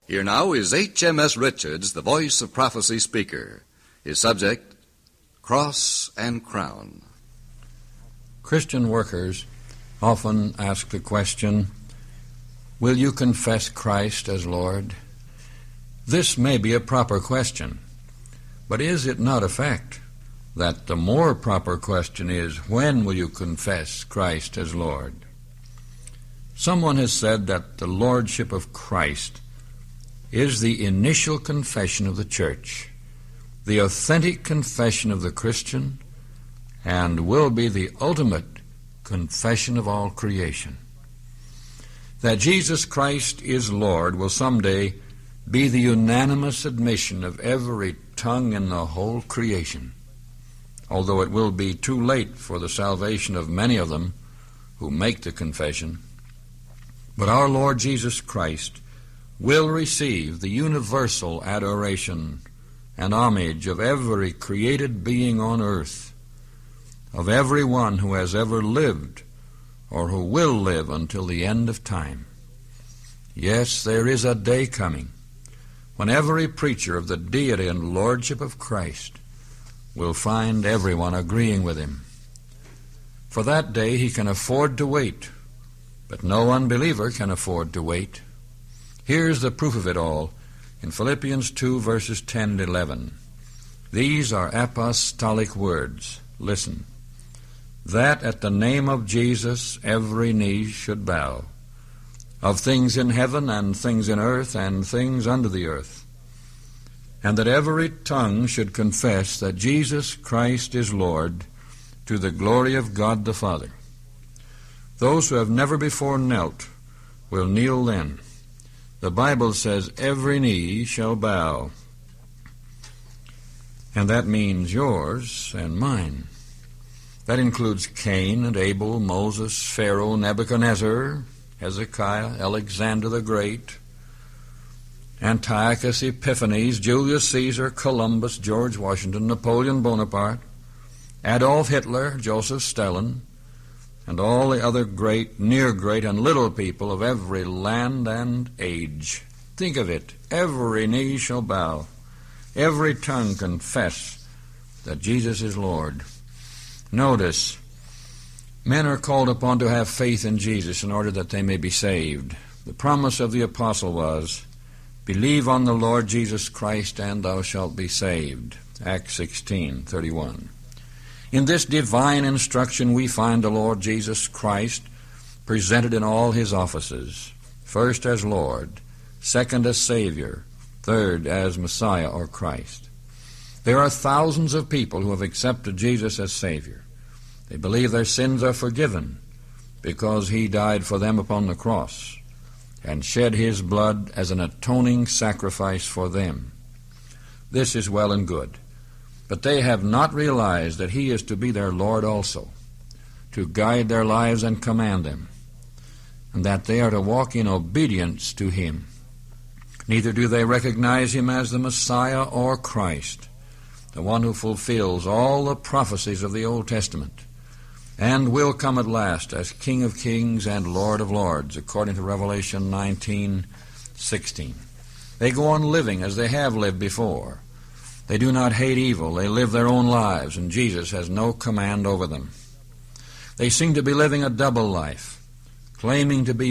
Here now is H.M.S. Richards, the Voice of Prophecy speaker. His subject, Cross and Crown. Christian workers often ask the question, will you confess Christ as Lord? This may be a proper question, but is it not a fact that the more proper question is, when will you confess Christ as Lord? Someone has said that the Lordship of Christ is the initial confession of the church, the authentic confession of the Christian, and will be the ultimate confession of all creation. That Jesus Christ is Lord will someday be the unanimous admission of every tongue in the whole creation, although it will be too late for the salvation of many of them who make the confession. But our Lord Jesus Christ will receive the universal adoration and homage of every created being on earth, of every one who has ever lived or who will live until the end of time. Yes, there is a day coming when every preacher of the deity and lordship of Christ will find everyone agreeing with him. For that day he can afford to wait, but no unbeliever can afford to wait. Here's the proof of it all in Philippians 2, verses 10 and 11. These are apostolic words. Listen. That at the name of Jesus every knee should bow, of things in heaven and things in earth and things under the earth, and that every tongue should confess that Jesus Christ is Lord, to the glory of God the Father. Those who have never before knelt will kneel then. The Bible says every knee shall bow, and that means yours and mine. That includes Cain and Abel, Moses, Pharaoh, Nebuchadnezzar, Hezekiah, Alexander the Great, Antiochus Epiphanes, Julius Caesar, Columbus, George Washington, Napoleon Bonaparte, Adolf Hitler, Joseph Stalin, and all the other great, near great, and little people of every land and age. Think of it. Every knee shall bow, every tongue confess that Jesus is Lord. Notice, men are called upon to have faith in Jesus in order that they may be saved. The promise of the apostle was, believe on the Lord Jesus Christ and thou shalt be saved. Acts 16:31. In this divine instruction we find the Lord Jesus Christ presented in all his offices, first as Lord, second as Savior, third as Messiah or Christ. There are thousands of people who have accepted Jesus as Savior. They believe their sins are forgiven because he died for them upon the cross and shed his blood as an atoning sacrifice for them. This is well and good. But they have not realized that he is to be their Lord also, to guide their lives and command them, and that they are to walk in obedience to him. Neither do they recognize him as the Messiah or Christ, the one who fulfills all the prophecies of the Old Testament, and will come at last as King of Kings and Lord of Lords, according to Revelation 19:16. They go on living as they have lived before. They do not hate evil. They live their own lives, and Jesus has no command over them. They seem to be living a double life, claiming to be